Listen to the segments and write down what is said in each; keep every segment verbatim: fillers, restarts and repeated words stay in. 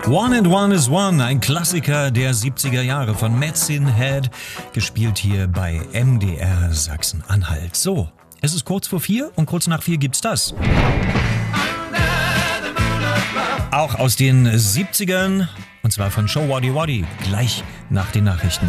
One and One is One, ein Klassiker der siebziger Jahre von Metsin Head, gespielt hier bei M D R Sachsen-Anhalt. So, es ist kurz vor vier und kurz nach vier gibt's das. Auch aus den siebzigern, und zwar von Show Waddy Waddy, gleich nach den Nachrichten.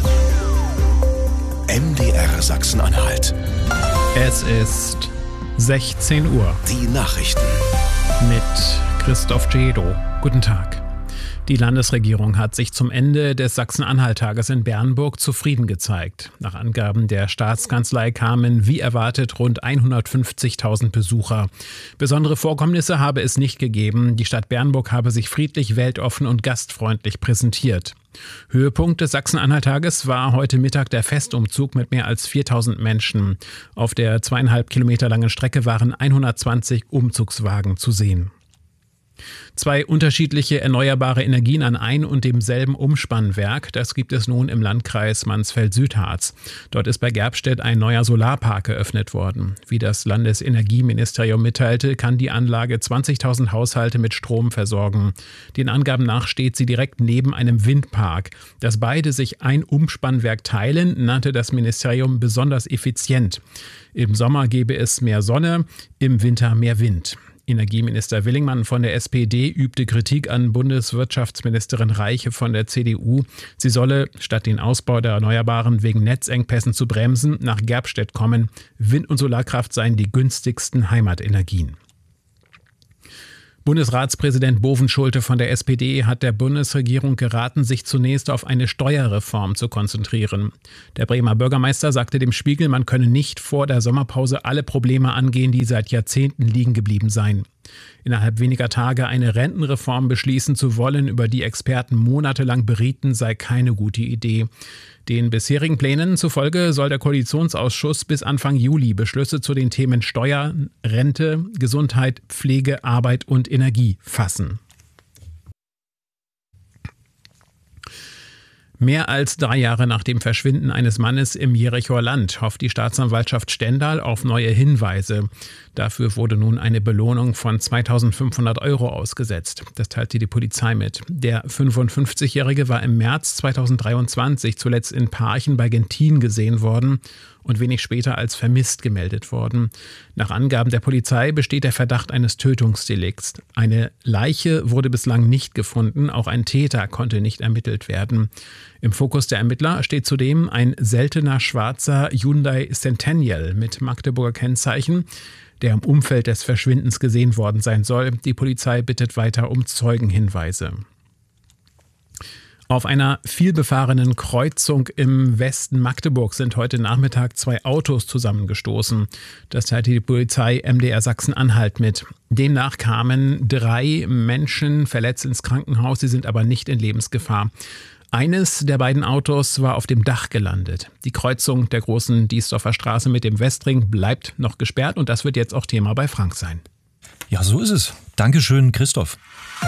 M D R Sachsen-Anhalt. Es ist sechzehn Uhr. Die Nachrichten. Mit Christoph Cedo. Guten Tag. Die Landesregierung hat sich zum Ende des Sachsen-Anhalt-Tages in Bernburg zufrieden gezeigt. Nach Angaben der Staatskanzlei kamen, wie erwartet, rund hundertfünfzigtausend Besucher. Besondere Vorkommnisse habe es nicht gegeben. Die Stadt Bernburg habe sich friedlich, weltoffen und gastfreundlich präsentiert. Höhepunkt des Sachsen-Anhalt-Tages war heute Mittag der Festumzug mit mehr als viertausend Menschen. Auf der zweieinhalb Kilometer langen Strecke waren hundertzwanzig Umzugswagen zu sehen. Zwei unterschiedliche erneuerbare Energien an ein und demselben Umspannwerk, das gibt es nun im Landkreis Mansfeld-Südharz. Dort ist bei Gerbstedt ein neuer Solarpark eröffnet worden. Wie das Landesenergieministerium mitteilte, kann die Anlage zwanzigtausend Haushalte mit Strom versorgen. Den Angaben nach steht sie direkt neben einem Windpark. Dass beide sich ein Umspannwerk teilen, nannte das Ministerium besonders effizient. Im Sommer gebe es mehr Sonne, im Winter mehr Wind. Energieminister Willingmann von der S P D übte Kritik an Bundeswirtschaftsministerin Reiche von der C D U. Sie solle, statt den Ausbau der Erneuerbaren wegen Netzengpässen zu bremsen, nach Gerbstedt kommen. Wind- und Solarkraft seien die günstigsten Heimatenergien. Bundesratspräsident Bovenschulte von der S P D hat der Bundesregierung geraten, sich zunächst auf eine Steuerreform zu konzentrieren. Der Bremer Bürgermeister sagte dem Spiegel, man könne nicht vor der Sommerpause alle Probleme angehen, die seit Jahrzehnten liegen geblieben seien. Innerhalb weniger Tage eine Rentenreform beschließen zu wollen, über die Experten monatelang berieten, sei keine gute Idee. Den bisherigen Plänen zufolge soll der Koalitionsausschuss bis Anfang Juli Beschlüsse zu den Themen Steuer, Rente, Gesundheit, Pflege, Arbeit und Energie fassen. Mehr als drei Jahre nach dem Verschwinden eines Mannes im Jerichoer Land hofft die Staatsanwaltschaft Stendal auf neue Hinweise. Dafür wurde nun eine Belohnung von zweitausendfünfhundert Euro ausgesetzt. Das teilte die Polizei mit. Der fünfundfünfzigjährige war im März zweitausenddreiundzwanzig zuletzt in Parchen bei Gentin gesehen worden und wenig später als vermisst gemeldet worden. Nach Angaben der Polizei besteht der Verdacht eines Tötungsdelikts. Eine Leiche wurde bislang nicht gefunden, auch ein Täter konnte nicht ermittelt werden. Im Fokus der Ermittler steht zudem ein seltener schwarzer Hyundai Centennial mit Magdeburger Kennzeichen, der im Umfeld des Verschwindens gesehen worden sein soll. Die Polizei bittet weiter um Zeugenhinweise. Auf einer vielbefahrenen Kreuzung im Westen Magdeburg sind heute Nachmittag zwei Autos zusammengestoßen. Das teilte die Polizei M D R Sachsen-Anhalt mit. Demnach kamen drei Menschen verletzt ins Krankenhaus, sie sind aber nicht in Lebensgefahr. Eines der beiden Autos war auf dem Dach gelandet. Die Kreuzung der großen Diesdorfer Straße mit dem Westring bleibt noch gesperrt und das wird jetzt auch Thema bei Frank sein. Ja, so ist es. Dankeschön, Christoph.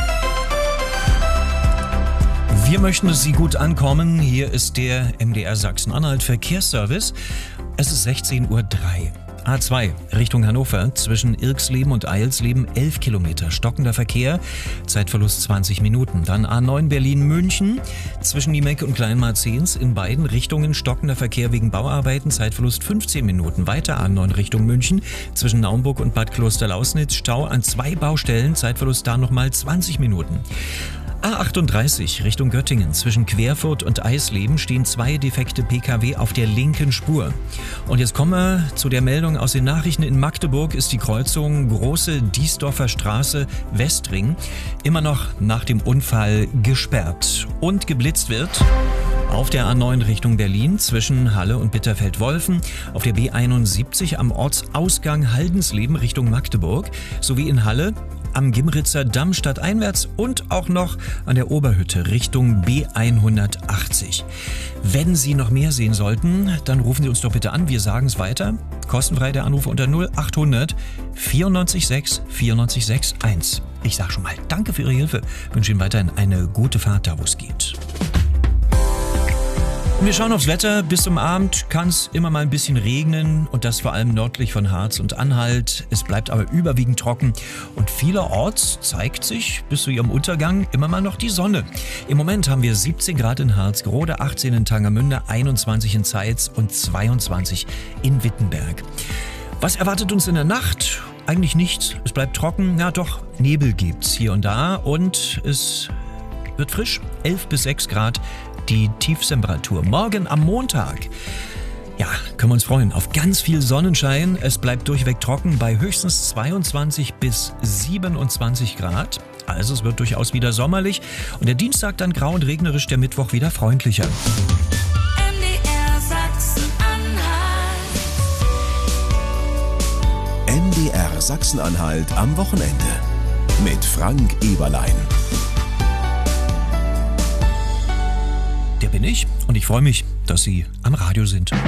Wir möchten, dass Sie gut ankommen. Hier ist der M D R Sachsen-Anhalt Verkehrsservice. Es ist sechzehn Uhr drei. A zwei Richtung Hannover zwischen Irxleben und Eilsleben elf Kilometer stockender Verkehr, Zeitverlust zwanzig Minuten. Dann A neun Berlin-München zwischen Niemek und Kleinmarzens in beiden Richtungen stockender Verkehr wegen Bauarbeiten, Zeitverlust fünfzehn Minuten. Weiter A neun Richtung München zwischen Naumburg und Bad Klosterlausnitz, Stau an zwei Baustellen, Zeitverlust da nochmal zwanzig Minuten. A achtunddreißig Richtung Göttingen zwischen Querfurt und Eisleben stehen zwei defekte P K W auf der linken Spur. Und jetzt kommen wir zu der Meldung aus den Nachrichten. In Magdeburg ist die Kreuzung Große Diesdorfer Straße Westring immer noch nach dem Unfall gesperrt. Und geblitzt wird auf der A neun Richtung Berlin zwischen Halle und Bitterfeld-Wolfen, auf der B einundsiebzig am Ortsausgang Haldensleben Richtung Magdeburg sowie in Halle am Gimritzer Damm stadteinwärts und auch noch an der Oberhütte Richtung B hundertachtzig. Wenn Sie noch mehr sehen sollten, dann rufen Sie uns doch bitte an. Wir sagen es weiter. Kostenfrei der Anruf unter null achthundert vierundneunzig sechs vierundneunzig sechs eins. Ich sage schon mal danke für Ihre Hilfe. Wünsche Ihnen weiterhin eine gute Fahrt da, wo es geht. Wir schauen aufs Wetter. Bis zum Abend kann es immer mal ein bisschen regnen und das vor allem nördlich von Harz und Anhalt. Es bleibt aber überwiegend trocken und vielerorts zeigt sich bis zu ihrem Untergang immer mal noch die Sonne. Im Moment haben wir siebzehn Grad in Harzgerode, achtzehn in Tangermünde, einundzwanzig in Zeitz und zweiundzwanzig in Wittenberg. Was erwartet uns in der Nacht? Eigentlich nichts. Es bleibt trocken. Na doch, Nebel gibt's hier und da und es wird frisch. elf bis sechs Grad. Die Tiefstemperatur. Morgen am Montag, ja, können wir uns freuen auf ganz viel Sonnenschein. Es bleibt durchweg trocken bei höchstens zweiundzwanzig bis siebenundzwanzig Grad. Also es wird durchaus wieder sommerlich. Und der Dienstag dann grau und regnerisch, der Mittwoch wieder freundlicher. M D R Sachsen-Anhalt. M D R Sachsen-Anhalt am Wochenende mit Frank Eberlein. Der bin ich und ich freue mich, dass Sie am Radio sind.